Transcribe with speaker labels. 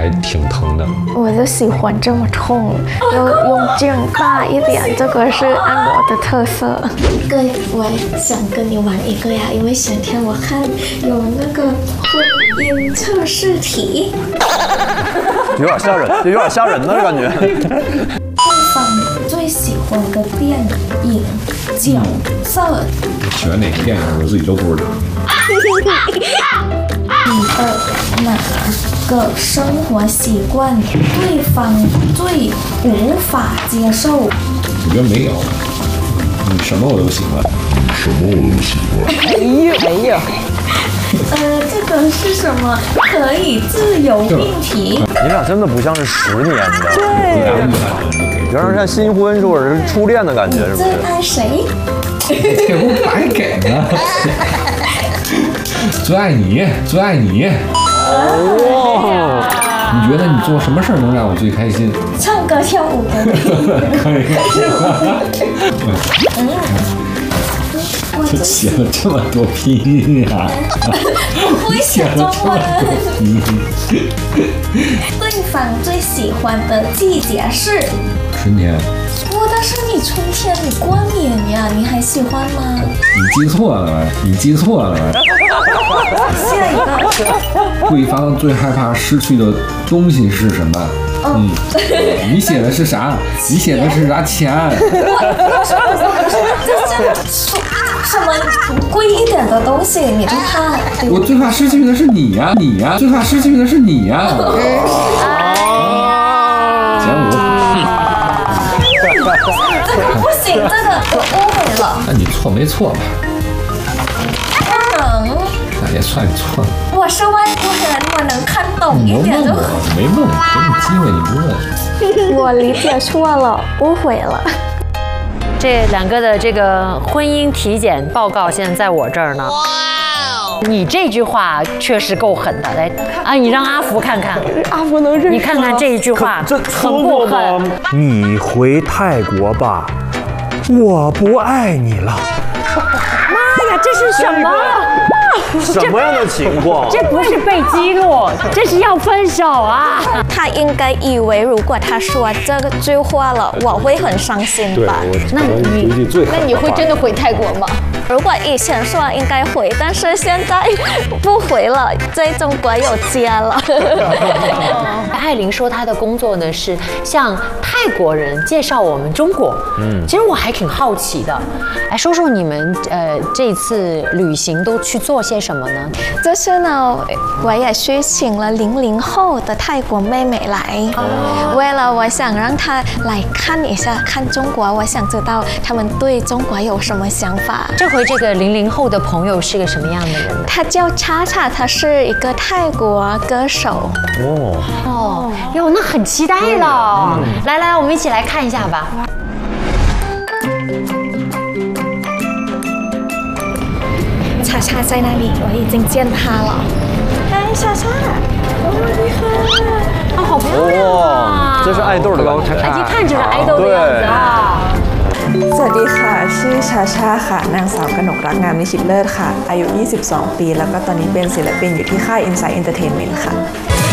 Speaker 1: 还挺疼的。
Speaker 2: 我就喜欢这么冲，要用劲大一点，这个是按我的特色。哥，我想跟你玩一个呀，因为前天我看有那个婚姻测试题，
Speaker 3: 有点吓人，有点吓人的感觉。
Speaker 2: 对方最喜欢的电影角色，
Speaker 1: 喜欢哪个电影我自己都不知道。
Speaker 2: 你的哪个生活习惯对方最无法接受？
Speaker 1: 我觉得没有，什么我都喜欢，什么我都喜欢。
Speaker 3: 哎呀，
Speaker 2: 这个是什么？可以自由命题。
Speaker 3: 你俩真的不像是10年的，
Speaker 2: 对，
Speaker 3: 有点像新婚或者是初恋的感觉，是不
Speaker 2: 最
Speaker 3: 是？
Speaker 2: 爱谁？
Speaker 1: 这不白给吗？最爱你，最爱你。
Speaker 3: 哦，
Speaker 1: 你觉得你做什么事儿能让我最开心？
Speaker 2: 唱歌跳舞的你。
Speaker 1: 可以。这写了这么多拼音啊！
Speaker 2: 我会写中文。对方最喜欢的季节是
Speaker 1: 春天。
Speaker 2: 但是你春天你过敏呀，你还喜欢吗？
Speaker 1: 你记错了吧？你记错了吧？
Speaker 2: 下一个。
Speaker 1: 对方最害怕失去的东西是什么？你写的是啥？你写的是啥？钱。
Speaker 2: 什么贵一点的东西你就怕？
Speaker 1: 我最怕失去的是你呀，你呀，最怕失去的是你呀。减5。
Speaker 2: 这个不行，这个我误会了。
Speaker 1: 那你错没错吧？
Speaker 2: 不能。
Speaker 1: 那也算你错了。
Speaker 2: 我是外国人，我能看懂一点就好。
Speaker 1: 没问，给你机会你不问。
Speaker 2: 我理解错了，误会了。
Speaker 4: 这2个的这个婚姻体检报告现在在我这儿呢。你这句话确实够狠的，来啊，你让阿福看看，
Speaker 2: 阿福能认识吗？
Speaker 4: 你看看这一句话，
Speaker 3: 这
Speaker 4: 很过分。
Speaker 3: 你回泰国吧，我不爱你了。
Speaker 4: 妈呀，这是什么？
Speaker 3: 什么样的情况？
Speaker 4: 这不是被激怒，这是要分手啊！
Speaker 2: 他应该以为如果他说这个句话了，我会很伤心吧？
Speaker 4: 那
Speaker 5: 你会真的回泰国吗？
Speaker 2: 如果以前说应该回，但是现在不回了，在中国有家了。
Speaker 4: 艾琳说她的工作呢是向泰国人介绍我们中国。其实我还挺好奇的，来说说你们这次旅行都去做些什么呢？
Speaker 2: 这次呢，我也是请了00后的泰国妹妹来，为了我想让她来看一下看中国，我想知道他们对中国有什么想法。
Speaker 4: 这回这个00后的朋友是个什么样的人呢？
Speaker 2: 他叫叉叉，他是一个泰国歌手。
Speaker 4: 哟，那很期待了。来，我们一起来看一下吧。
Speaker 2: 叉叉在那里，我已经见他了。嗨，叉叉，
Speaker 4: 哦，好漂亮啊！
Speaker 3: 这是爱豆的感觉，
Speaker 4: 一看就是爱豆的样子啊。
Speaker 6: สวัสดีค่ะชื่อชาชาค่ะนางสาวกนกรักงามนิชิตเลิศค่ะอายุ22 ปีแล้วก็ตอนนี้เป็นศิลปินอยู่ที่ค่าย Insight Entertainment ค่ะ